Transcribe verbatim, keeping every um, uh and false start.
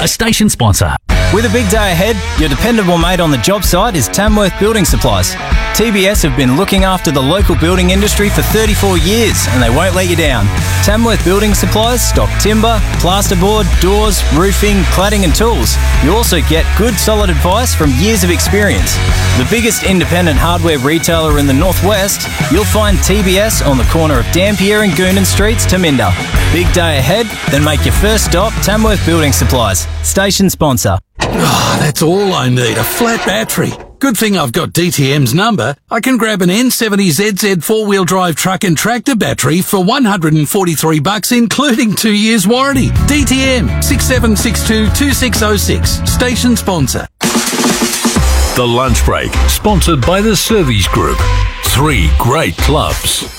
a station sponsor. With a big day ahead, your dependable mate on the job site is Tamworth Building Supplies. T B S have been looking after the local building industry for thirty-four years and they won't let you down. Tamworth Building Supplies stock timber, plasterboard, doors, roofing, cladding and tools. You also get good solid advice from years of experience. The biggest independent hardware retailer in the northwest, you'll find T B S on the corner of Dampier and Goonan Streets, Taminda. Big day ahead? Then make your first stop Tamworth Building Supplies. Station sponsor. Oh, that's all I need, a flat battery. Good thing I've got D T M's number. I can grab an N seventy Z Z four-wheel drive truck and tractor battery for one hundred forty-three bucks, including two years warranty. D T M, six seven six two, two six zero six. Station sponsor. The Lunch Break, sponsored by the Service Group. Three great clubs.